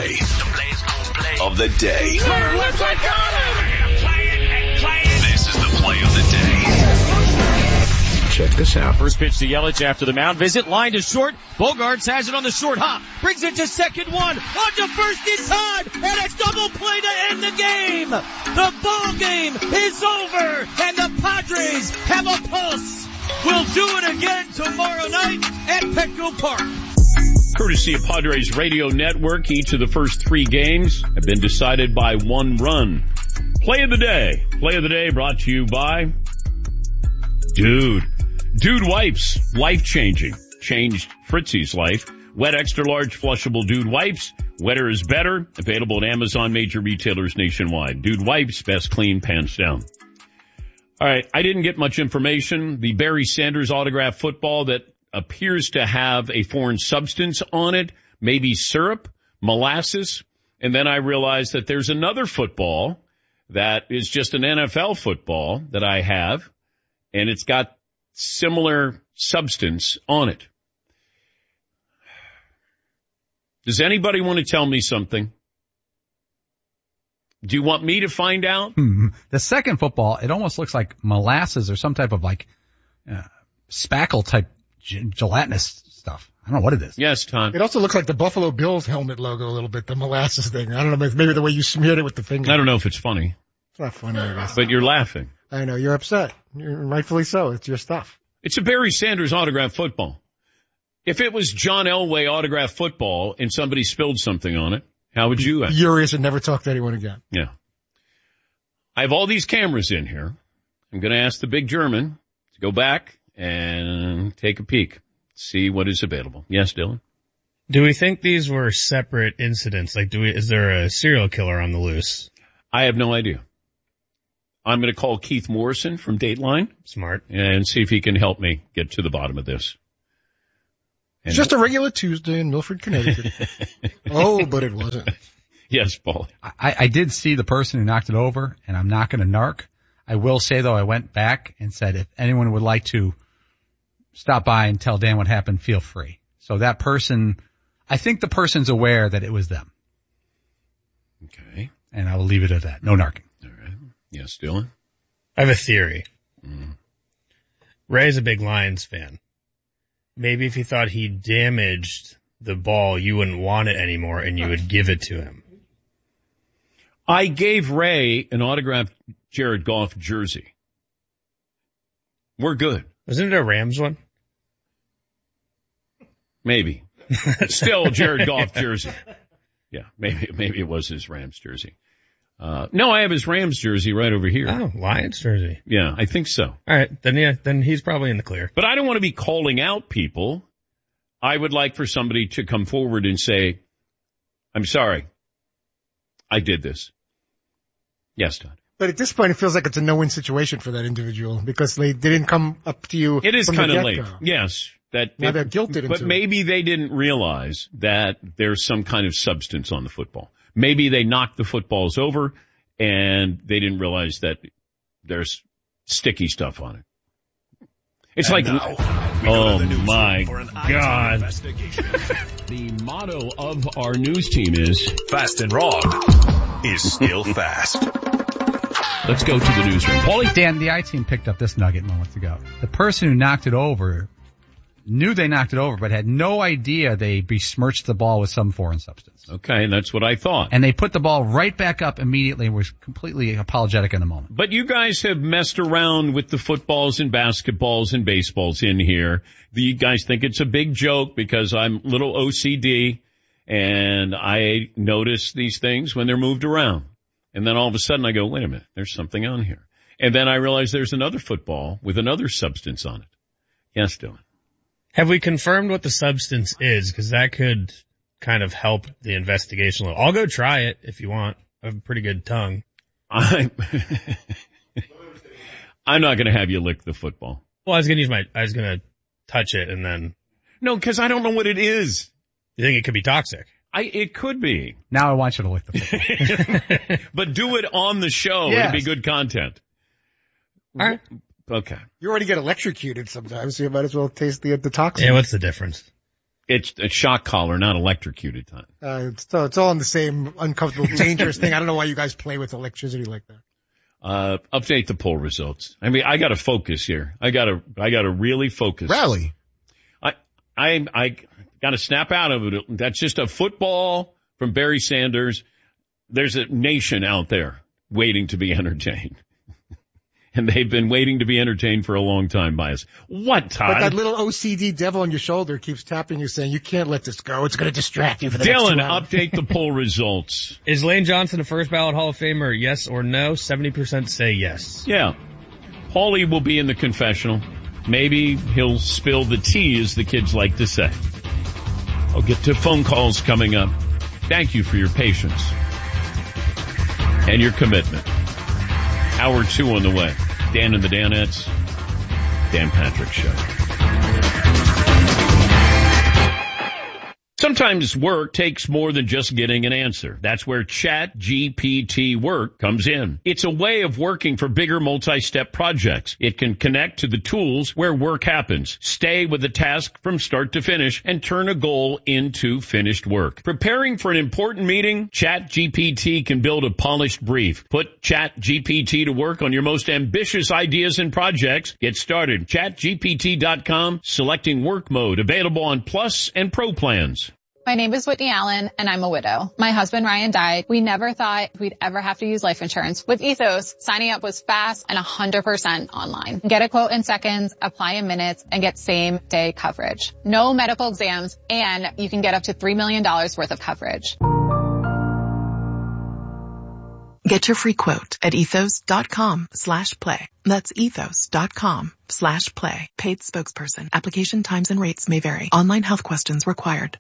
play of the day. This is the play of the day. Check this out. First pitch to Yelich after the mound visit. Line to short. Bogarts has it on the short hop. Brings it to second one. On to first in time. And a double play to end the game. The ball game is over. And the Padres have a pulse. We'll do it again tomorrow night at Petco Park. Courtesy of Padres Radio Network, each of the first 3 games have been decided by 1 run. Play of the day. Play of the day brought to you by Dude Wipes. Life-changing. Changed Fritzy's life. Wet extra large flushable Dude Wipes. Wetter is better. Available at Amazon major retailers nationwide. Dude Wipes, best clean, pants down. All right, I didn't get much information. The Barry Sanders autographed football that appears to have a foreign substance on it, maybe syrup, molasses. And then I realized that there's another football that is just an NFL football that I have, and it's got similar substance on it. Does anybody want to tell me something? Do you want me to find out? The second football, it almost looks like molasses or some type of spackle type gelatinous stuff. I don't know what it is. Yes, Tom. It also looks like the Buffalo Bills helmet logo a little bit, the molasses thing. I don't know, maybe the way you smeared it with the finger. I don't know if it's funny. It's not funny, I guess. But you're laughing. I know, you're upset. Rightfully so. It's your stuff. It's a Barry Sanders autographed football. If it was John Elway autographed football and somebody spilled something on it, how would you act? Furious and never talk to anyone again. Yeah. I have all these cameras in here. I'm going to ask the big German to go back and take a peek, see what is available. Yes, Dylan? Do we think these were separate incidents? Is there a serial killer on the loose? I have no idea. I'm going to call Keith Morrison from Dateline. Smart. And see if he can help me get to the bottom of this. It's just a regular Tuesday in Milford, Connecticut. Oh, but it wasn't. Yes, Paul. I did see the person who knocked it over, and I'm not going to narc. I will say, though, I went back and said if anyone would like to stop by and tell Dan what happened, feel free. So that person, I think the person's aware that it was them. Okay. And I will leave it at that. No narking. All right. Yes, Dylan? I have a theory. Ray's a big Lions fan. Maybe if he thought he damaged the ball, you wouldn't want it anymore and you would give it to him. I gave Ray an autographed Jared Goff jersey. We're good. Wasn't it a Rams one? Maybe. Still Jared Goff jersey. Yeah, maybe it was his Rams jersey. No, I have his Rams jersey right over here. Oh, Lions jersey. Yeah, I think so. All right, then he's probably in the clear. But I don't want to be calling out people. I would like for somebody to come forward and say, I'm sorry, I did this. Yes, Todd. But at this point, it feels like it's a no-win situation for that individual because they didn't come up to you. It is kind of late. Yes. Now they're guilted into it. But maybe they didn't realize that there's some kind of substance on the football. Maybe they knocked the footballs over and they didn't realize that there's sticky stuff on it. It's and like, now, oh my God. The motto of our news team is Fast and Wrong is still fast. Let's go to the newsroom. Paulie? Dan, the I-team picked up this nugget moments ago. The person who knocked it over knew they knocked it over, but had no idea they besmirched the ball with some foreign substance. Okay, that's what I thought. And they put the ball right back up immediately and was completely apologetic in the moment. But you guys have messed around with the footballs and basketballs and baseballs in here. You guys think it's a big joke because I'm a little OCD and I notice these things when they're moved around. And then all of a sudden I go, wait a minute, there's something on here. And then I realize there's another football with another substance on it. Yes, Dylan. Have we confirmed what the substance is? Because that could kind of help the investigation a little. I'll go try it if you want. I have a pretty good tongue. I'm not going to have you lick the football. Well, I was going to touch it and then. No, because I don't know what it is. You think it could be toxic? It could be. Now I want you to lick the football. But do it on the show. Yes. It'd be good content. All right. Okay. You already get electrocuted sometimes, so you might as well taste the toxin. Yeah, what's the difference? It's a shock collar, not electrocuted time. It's all in the same uncomfortable, dangerous thing. I don't know why you guys play with electricity like that. Update the poll results. I mean, I gotta focus here. I gotta really focus. Rally. I gotta snap out of it. That's just a football from Barry Sanders. There's a nation out there waiting to be entertained. And they've been waiting to be entertained for a long time by us. What, Todd? But that little OCD devil on your shoulder keeps tapping you saying, you can't let this go. It's going to distract you for the next 2 hours. Update the poll results. Is Lane Johnson a first ballot Hall of Famer? Yes or no? 70% say yes. Yeah. Paulie will be in the confessional. Maybe he'll spill the tea, as the kids like to say. I'll get to phone calls coming up. Thank you for your patience and your commitment. Hour 2 on the way. Dan and the Danettes. Dan Patrick Show. Sometimes work takes more than just getting an answer. That's where ChatGPT Work comes in. It's a way of working for bigger multi-step projects. It can connect to the tools where work happens, stay with the task from start to finish, and turn a goal into finished work. Preparing for an important meeting? ChatGPT can build a polished brief. Put ChatGPT to work on your most ambitious ideas and projects. Get started. ChatGPT.com, selecting work mode, available on Plus and Pro plans. My name is Whitney Allen, and I'm a widow. My husband, Ryan, died. We never thought we'd ever have to use life insurance. With Ethos, signing up was fast and 100% online. Get a quote in seconds, apply in minutes, and get same-day coverage. No medical exams, and you can get up to $3 million worth of coverage. Get your free quote at ethos.com/play. That's ethos.com/play. Paid spokesperson. Application times and rates may vary. Online health questions required.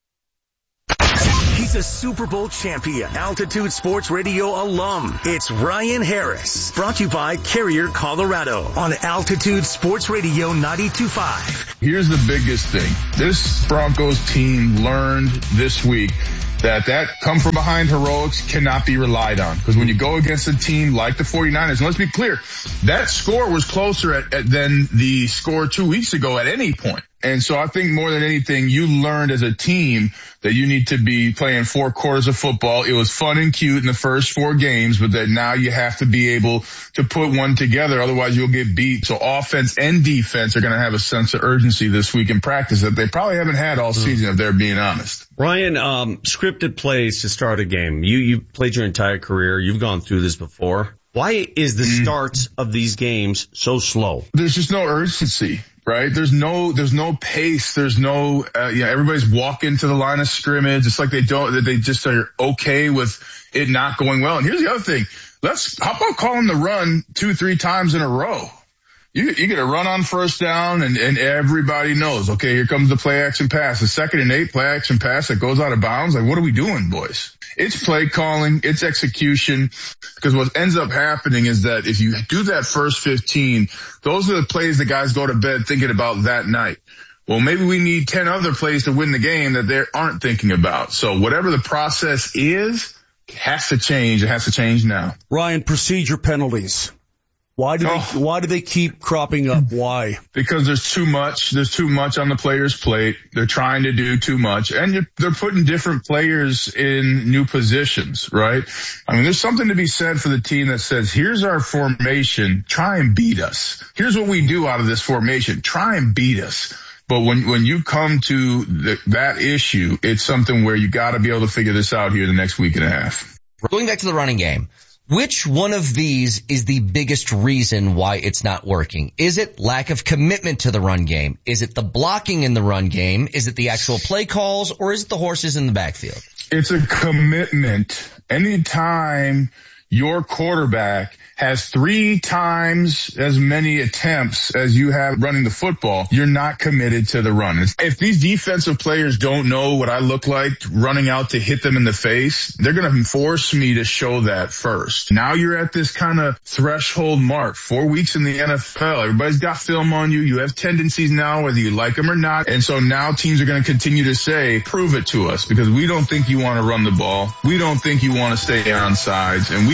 He's a Super Bowl champion, Altitude Sports Radio alum. It's Ryan Harris, brought to you by Carrier, Colorado, on Altitude Sports Radio 92.5. Here's the biggest thing. This Broncos team learned this week that come from behind heroics cannot be relied on. Because when you go against a team like the 49ers, and let's be clear, that score was closer than the score 2 weeks ago at any point. And so I think more than anything, you learned as a team that you need to be playing 4 quarters of football. It was fun and cute in the first 4 games, but that now you have to be able to put one together. Otherwise you'll get beat. So offense and defense are going to have a sense of urgency this week in practice that they probably haven't had all season, if they're being honest. Ryan, scripted plays to start a game. You played your entire career. You've gone through this before. Why is the starts of these games so slow? There's just no urgency. Right? There's no pace. There's no, everybody's walking to the line of scrimmage. It's like they just are okay with it not going well. And here's the other thing. How about calling the run 2-3 times in a row? You get a run on first down and everybody knows, okay, here comes the play action pass. The 2nd and 8 play action pass that goes out of bounds. Like, what are we doing, boys? It's play calling. It's execution. Because what ends up happening is that if you do that first 15, those are the plays that guys go to bed thinking about that night. Well, maybe we need 10 other plays to win the game that they aren't thinking about. So whatever the process is, it has to change. It has to change now. Ryan, procedure penalties. Why do they keep cropping up? Why? Because there's too much. There's too much on the player's plate. They're trying to do too much. And they're putting different players in new positions, right? I mean, there's something to be said for the team that says, here's our formation. Try and beat us. Here's what we do out of this formation. Try and beat us. But when you come to that issue, it's something where you got to be able to figure this out here the next week and a half. Going back to the running game. Which one of these is the biggest reason why it's not working? Is it lack of commitment to the run game? Is it the blocking in the run game? Is it the actual play calls? Or is it the horses in the backfield? It's a commitment. Anytime your quarterback has 3 times as many attempts as you have running the football, you're not committed to the run. If these defensive players don't know what I look like running out to hit them in the face, they're going to force me to show that first. Now you're at this kind of threshold mark. 4 weeks in the NFL. Everybody's got film on you. You have tendencies now, whether you like them or not. And so now teams are going to continue to say, prove it to us, because we don't think you want to run the ball. We don't think you want to stay on sides. And we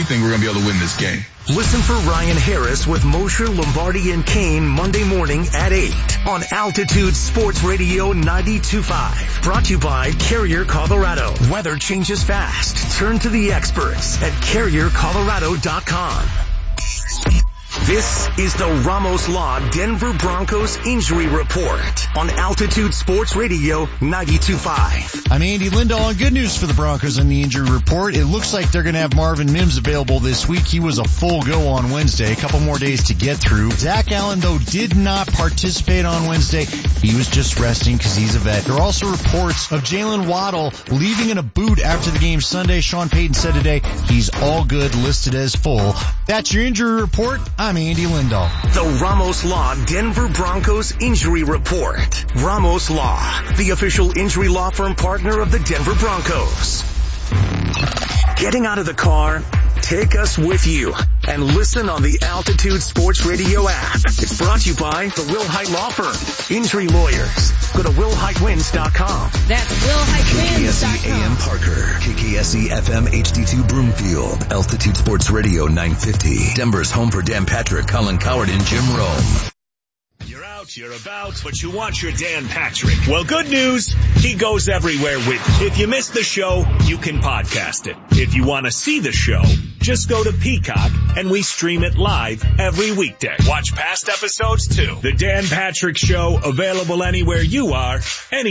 think we're going to be able to win this game. Listen for Ryan Harris with Mosher, Lombardi, and Kane Monday morning at 8 on Altitude Sports Radio 92.5. Brought to you by Carrier, Colorado. Weather changes fast. Turn to the experts at CarrierColorado.com. This is the Ramos Law Denver Broncos Injury Report on Altitude Sports Radio 92.5. I'm Andy Lindahl, and good news for the Broncos on the injury report. It looks like they're going to have Marvin Mims available this week. He was a full go on Wednesday, a couple more days to get through. Zach Allen, though, did not participate on Wednesday. He was just resting because he's a vet. There are also reports of Jalen Waddle leaving in a boot after the game Sunday. Sean Payton said today he's all good, listed as full. That's your injury report. I'm Andy Lindahl. The Ramos Law Denver Broncos Injury Report. Ramos Law, the official injury law firm partner of the Denver Broncos. Getting out of the car? Take us with you and listen on the Altitude Sports Radio app. It's brought to you by the Will Hite Law Firm. Injury lawyers. Go to WillHiteWins.com. That's WillHiteWins.com. KKSE AM Parker. KKSE FM HD2 Broomfield. Altitude Sports Radio 950. Denver's home for Dan Patrick, Colin Coward, and Jim Rome. You're out, you're about, but you want your Dan Patrick. Well, good news. He goes everywhere with you. If you missed the show, you can podcast it. If you want to see the show, just go to Peacock and we stream it live every weekday. Watch past episodes too. The Dan Patrick Show, available anywhere you are,